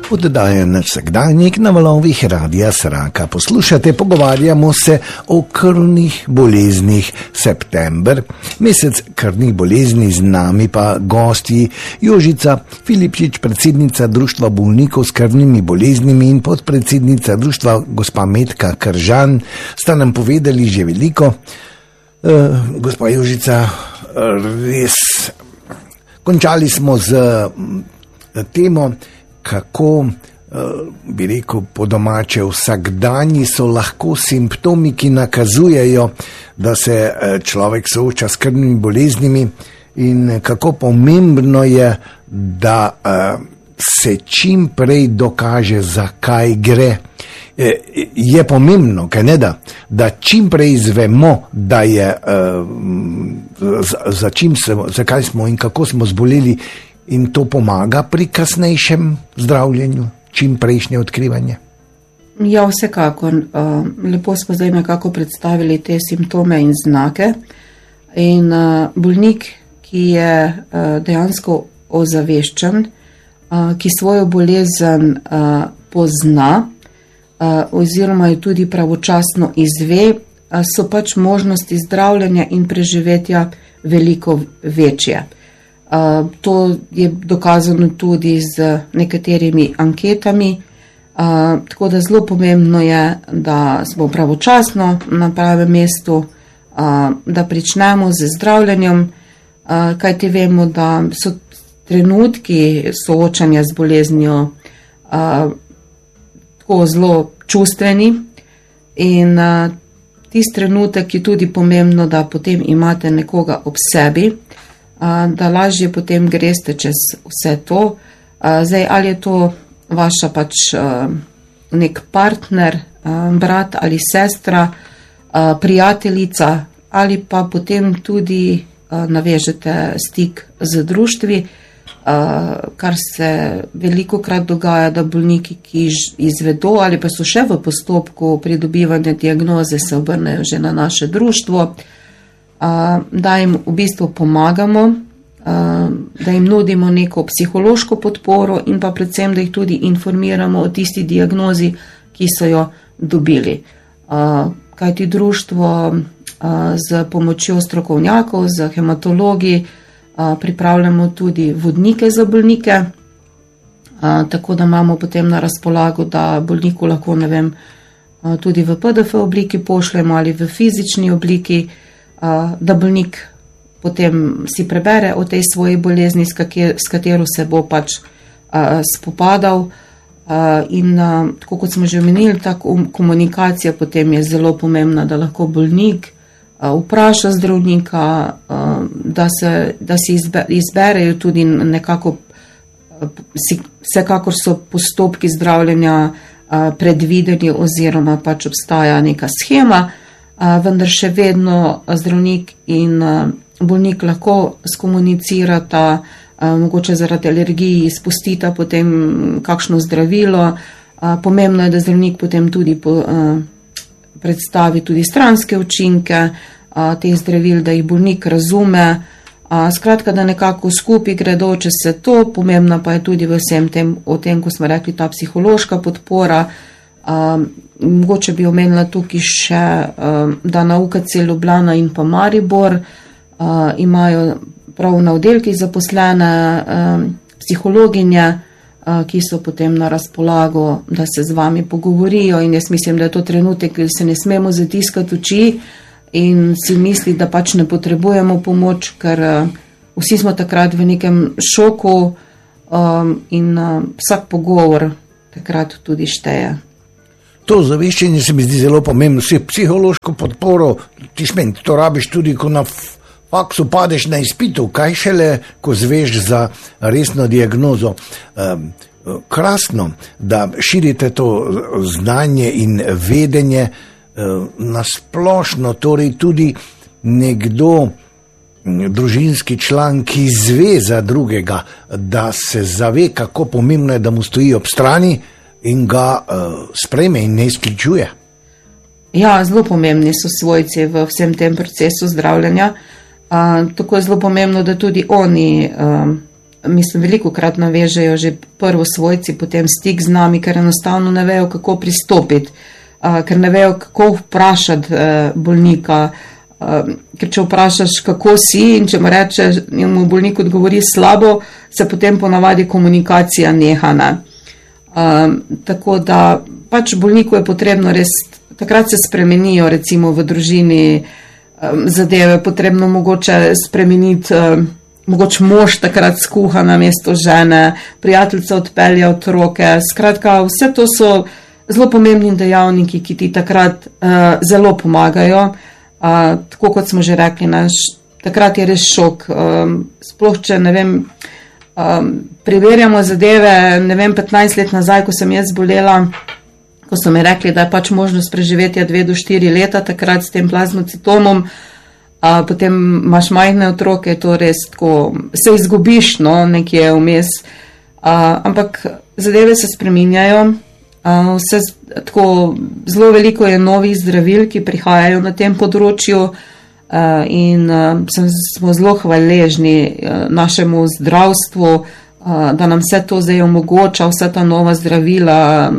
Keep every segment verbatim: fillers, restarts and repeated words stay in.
Oddaja naš vsakdanjik na valovih Radia Sraka. Poslušate, pogovarjamo se o krvnih boleznih. September, mesec krvnih bolezni, z nami pa gosti Jožica Filipčič, predsednica Društva bolnikov s krvnimi boleznimi in podpredsednica društva gospa Metka Kržan. Sta nam povedali že veliko. Uh, gospa Jožica, res končali smo z temo, kako, bi rekel po domače, vsakdanji so lahko simptomi, ki nakazujejo, da se človek sooča s krvnimi boleznimi, in kako pomembno je, da se čim prej dokaže, zakaj gre. Je pomembno, kaj ne da, da čim prej izvemo, da je, za, za čim se, zakaj smo in kako smo zboleli, in to pomaga pri kasnejšem zdravljenju, čim prejšnje odkrivanje. Ja, vsekakor. Lepo smo zdaj nekako predstavili te simptome in znake. In bolnik, ki je dejansko ozaveščen, ki svojo bolezen pozna oziroma jo tudi pravočasno izve, so pač možnosti zdravljenja in preživetja veliko večje. Uh, to je dokazano tudi z nekaterimi anketami, uh, tako da zelo pomembno je, da smo pravočasno na pravem mestu, uh, da pričnemo z zdravljenjem, uh, kajti vemo, da so trenutki soočanja z boleznijo uh, tako zelo čustveni in uh, tisti trenutek je tudi pomembno, da potem imate nekoga ob sebi, da lažje potem greste čez vse to. Zdaj, ali je to vaša pač nek partner, brat ali sestra, prijateljica, ali pa potem tudi navežete stik z društvi, kar se veliko krat dogaja, da bolniki, ki izvedo ali pa so še v postopku pridobivanja diagnoze, se obrnejo že na naše društvo, da jim v bistvu pomagamo, da jim nudimo neko psihološko podporo in pa predvsem, da jih tudi informiramo o tisti diagnozi, ki so jo dobili. Kajti društvo z pomočjo strokovnjakov, z hematologi, pripravljamo tudi vodnike za bolnike, tako da imamo potem na razpolago, da bolniku lahko, ne vem, tudi v P D F obliki pošljemo ali v fizični obliki, da bolnik potem si prebere o tej svoji bolezni, s katero se bo pač spopadal. In tako kot smo že omenili, ta komunikacija potem je zelo pomembna, da lahko bolnik vpraša zdravnika, da, se, da si izbe, izberejo tudi nekako, vsekakor so postopki zdravljenja predvideni oziroma pač obstaja neka schema, vendar še vedno zdravnik in bolnik lahko skomunicirata, mogoče zaradi alergij izpustita potem kakšno zdravilo. Pomembno je, da zdravnik potem tudi po, predstavi tudi stranske učinke teh zdravil, da jih bolnik razume. Skratka, da nekako skupaj gredo čez vse to. Pomembna pa je tudi v vsem tem, o tem, ko smo rekli, ta psihološka podpora. Uh, mogoče bi omenila tukaj še, uh, da na U K C Ljubljana in pa Maribor uh, imajo prav na oddelkih zaposlene uh, psihologinje, uh, ki so potem na razpolago, da se z vami pogovorijo, in jaz mislim, da je to trenutek, ki se ne smemo zatiskati oči in si misli, da pač ne potrebujemo pomoč, ker uh, vsi smo takrat v nekem šoku um, in uh, vsak pogovor takrat tudi šteje. To zaveščenje se mi zdi zelo pomembno, vse psihološko podporo, ti šmen, to rabiš tudi, ko na faksu padeš na izpitu, kaj šele, ko zveš za resno diagnozo. Um, krasno, da širite to znanje in vedenje um, nasplošno, torej tudi nekdo, družinski član, ki zve za drugega, da se zave, kako pomembno je, da mu stoji ob strani in ga uh, sprejme in ne izključuje. Ja, zelo pomembni so svojci v vsem tem procesu zdravljenja. Uh, tako je zelo pomembno, da tudi oni uh, mislim, veliko krat navežejo že prvo svojci, potem stik z nami, ker enostavno ne vejo, kako pristopiti, uh, ker ne vejo, kako vprašati uh, bolnika. Uh, ker če vprašaš, kako si, in če mu reče, in mu bolnik odgovori slabo, se potem ponavadi komunikacija neha. Ne? Uh, tako da pač bolniku je potrebno res, takrat se spremenijo recimo v družini um, zadeve, potrebno mogoče spremeniti, um, mogoče mož takrat skuha na mesto žene, prijateljica odpelja otroke, skratka, vse to so zelo pomembni dejavniki, ki ti takrat uh, zelo pomagajo. Uh, tako kot smo že rekli, naš, takrat je res šok. Um, sploh, če ne vem, um, preverjamo zadeve, ne vem, petnajst let nazaj, ko sem jaz bolela, ko so mi rekli, da je pač možnost preživetja dve do štiri leta, takrat s tem plazmocitomom, uh, potem imaš majhne otroke, to res tako, se izgubiš, no, nekje vmes. Uh, ampak zadeve se spreminjajo. Uh, vse, tako, zelo veliko je novih zdravil, ki prihajajo na tem področju uh, in uh, sem, smo zelo hvaležni uh, našemu zdravstvu, uh, da nam vse to zdaj omogoča, vsa ta nova zdravila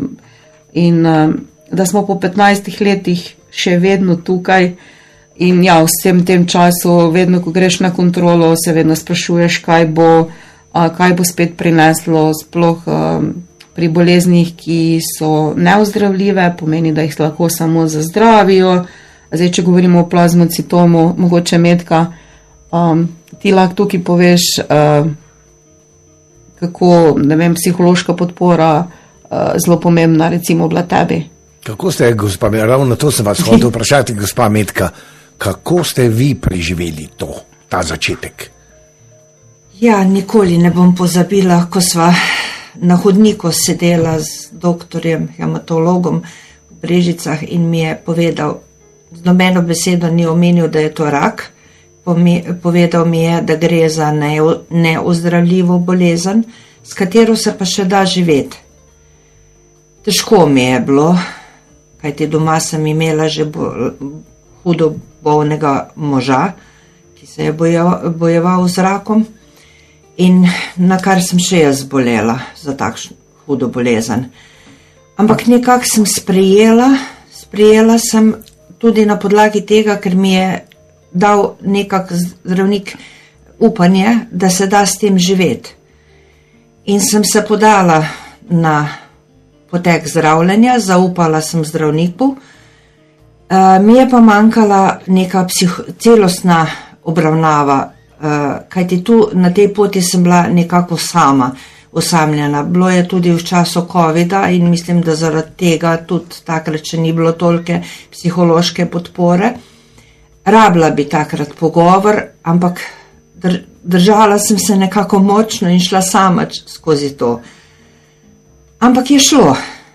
in uh, da smo po petnajstih letih še vedno tukaj in ja, v vsem tem času, vedno, ko greš na kontrolo, se vedno sprašuješ, kaj bo, uh, kaj bo spet prineslo, sploh uh, pri boleznih, ki so neozdravljive, pomeni, da jih lahko samo zazdravijo. Zdaj, če govorimo o plazmocitomu, mogoče Metka, um, ti lahko tukaj poveš, uh, kako, ne vem, psihološka podpora uh, zelo pomembna, recimo, bila tebi. Kako ste, gospa, ravno to sem vas hotel vprašati, gospa Metka, kako ste vi preživeli to, ta začetek? Ja, nikoli ne bom pozabila, ko sva na hodniku sedela z doktorjem, hematologom v Brežicah in mi je povedal, z nobeno besedo ni omenil, da je to rak, povedal mi je, da gre za neozdravljivo bolezen, s katero se pa še da živeti. Težko mi je bilo, kajti doma sem imela že bo, hudo bolnega moža, ki se je bojeval, bojeval z rakom, in na kar sem še jaz bolela za takšno hudo bolezen. Ampak nekako sem sprejela, sprejela sem tudi na podlagi tega, ker mi je dal nekak zdravnik upanje, da se da s tem živeti. In sem se podala na potek zdravljenja, zaupala sem zdravniku. Uh, mi je pa manjkala neka psiho, celostna obravnava, Uh, kajti tu na tej poti sem bila nekako sama, osamljena. Bilo je tudi v času covida in mislim, da zaradi tega tudi takrat še ni bilo tolke psihološke podpore. Rabila bi takrat pogovor, ampak dr držala sem se nekako močno in šla sama skozi to. Ampak je šlo.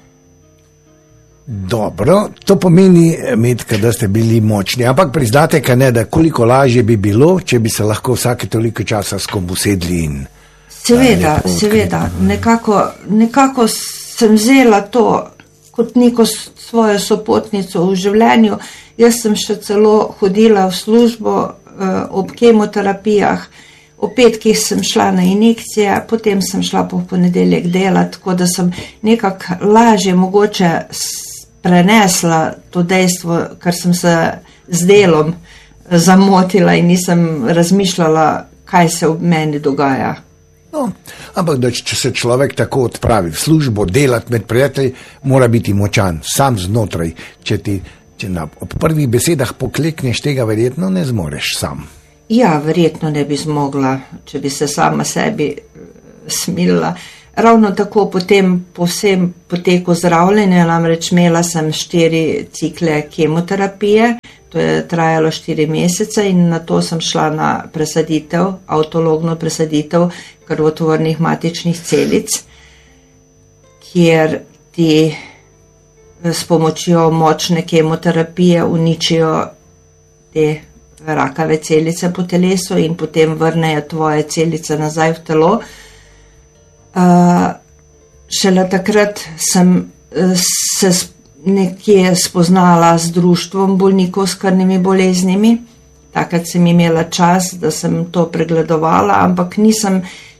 Dobro, to pomeni, Metka, da ste bili močni, ampak priznate, kaj ne, da koliko lažje bi bilo, če bi se lahko vsake toliko časa s kom usedli in... Seveda, seveda, nekako, nekako sem vzela to kot neko svojo sopotnico v življenju. Jaz sem še celo hodila v službo uh, ob kemoterapijah, o petkih sem šla na injekcije, potem sem šla po ponedeljek delati, tako da sem nekako lažje mogoče prenesla to dejstvo, ker sem se z delom zamotila in nisem razmišljala, kaj se v meni dogaja. No, ampak da če se človek tako odpravi v službo, delati med prijatelji, mora biti močan, sam znotraj. Če ti če na, ob prvih besedah poklekneš, tega verjetno ne zmoreš sam. Ja, verjetno ne bi zmogla, če bi se sama sebi smilila. Ravno tako potem po vsem poteku zdravljenja, namreč imela sem štiri cikle kemoterapije, to je trajalo štiri mesece in na to sem šla na presaditev, autologno presaditev krvotvornih matičnih celic, kjer ti s pomočjo močne kemoterapije uničijo te rakave celice po telesu in potem vrnejo tvoje celice nazaj v telo. Uh, šele takrat sem uh, se nekje spoznala z društvom bolnikov s krvnimi boleznimi. Takrat sem imela čas, da sem to pregledovala, ampak nisem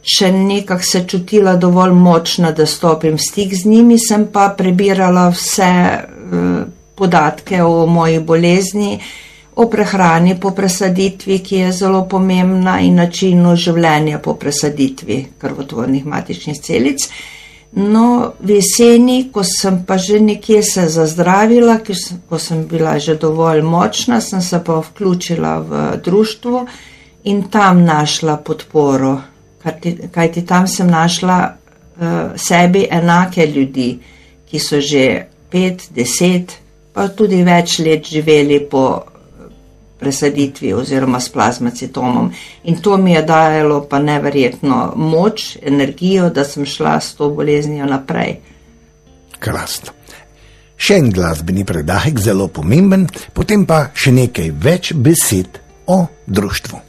še nekako se čutila dovolj močna, da stopim v stik z njimi, sem pa prebirala vse uh, podatke o moji bolezni, o prehrani po presaditvi, ki je zelo pomembna, in načinu življenja po presaditvi krvotvornih matičnih celic. No, v jeseni, ko sem pa že nekje se zazdravila, ko sem bila že dovolj močna, sem se pa vključila v društvo in tam našla podporo, kajti tam sem našla uh, sebi enake ljudi, ki so že pet, deset, pa tudi več let živeli po presaditvi oziroma s plazmacitomom. In to mi je dajalo pa neverjetno moč, energijo, da sem šla s to boleznijo naprej. Krasno. Še en glasbeni predahek, zelo pomemben, potem pa še nekaj več besed o društvu.